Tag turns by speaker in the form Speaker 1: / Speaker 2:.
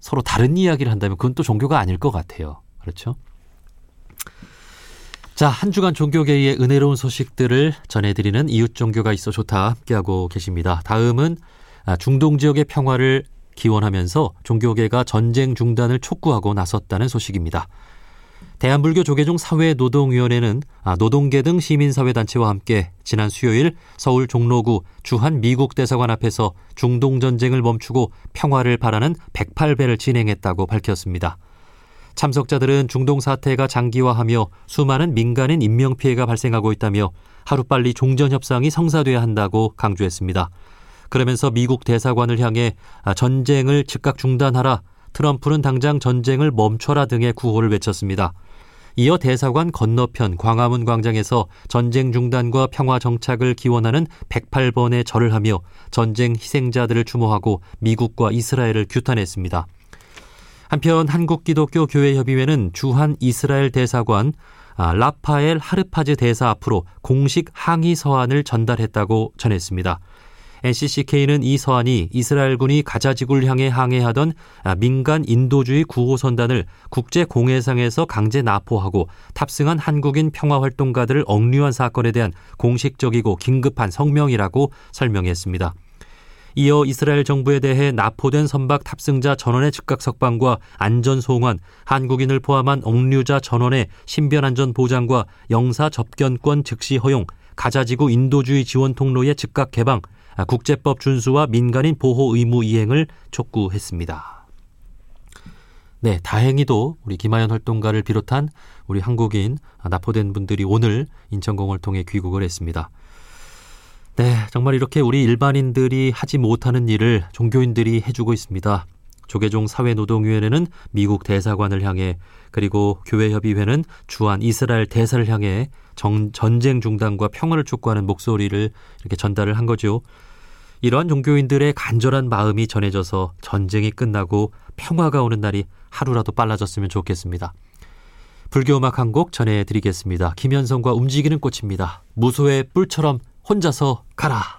Speaker 1: 서로 다른 이야기를 한다면 그건 또 종교가 아닐 것 같아요. 그렇죠? 자, 한 주간 종교계의 은혜로운 소식들을 전해드리는 이웃 종교가 있어 좋다 함께하고 계십니다. 다음은 중동 지역의 평화를 기원하면서 종교계가 전쟁 중단을 촉구하고 나섰다는 소식입니다. 대한불교 조계종 사회노동위원회는 노동계 등 시민사회단체와 함께 지난 수요일 서울 종로구 주한 미국 대사관 앞에서 중동 전쟁을 멈추고 평화를 바라는 108배를 진행했다고 밝혔습니다. 참석자들은 중동 사태가 장기화하며 수많은 민간인 인명피해가 발생하고 있다며 하루빨리 종전협상이 성사돼야 한다고 강조했습니다. 그러면서 미국 대사관을 향해 전쟁을 즉각 중단하라, 트럼프는 당장 전쟁을 멈춰라 등의 구호를 외쳤습니다. 이어 대사관 건너편 광화문 광장에서 전쟁 중단과 평화 정착을 기원하는 108번의 절을 하며 전쟁 희생자들을 추모하고 미국과 이스라엘을 규탄했습니다. 한편 한국기독교교회협의회는 주한 이스라엘 대사관 라파엘 하르파즈 대사 앞으로 공식 항의 서한을 전달했다고 전했습니다. NCCK는 이 서한이 이스라엘군이 가자지구를 향해 항해하던 민간 인도주의 구호선단을 국제공해상에서 강제 납포하고 탑승한 한국인 평화활동가들을 억류한 사건에 대한 공식적이고 긴급한 성명이라고 설명했습니다. 이어 이스라엘 정부에 대해 납포된 선박 탑승자 전원의 즉각 석방과 안전 송환, 한국인을 포함한 억류자 전원의 신변 안전 보장과 영사 접견권 즉시 허용, 가자지구 인도주의 지원 통로의 즉각 개방, 국제법 준수와 민간인 보호 의무 이행을 촉구했습니다. 네, 다행히도 우리 김하연 활동가를 비롯한 우리 한국인 납포된 분들이 오늘 인천공을 통해 귀국을 했습니다. 네, 정말 이렇게 우리 일반인들이 하지 못하는 일을 종교인들이 해주고 있습니다. 조계종 사회노동위원회는 미국 대사관을 향해, 그리고 교회협의회는 주한 이스라엘 대사를 향해 전쟁 중단과 평화를 촉구하는 목소리를 이렇게 전달을 한 거죠. 이러한 종교인들의 간절한 마음이 전해져서 전쟁이 끝나고 평화가 오는 날이 하루라도 빨라졌으면 좋겠습니다. 불교음악 한 곡 전해드리겠습니다. 김현성과 움직이는 꽃입니다. 무소의 뿔처럼 혼자서 가라.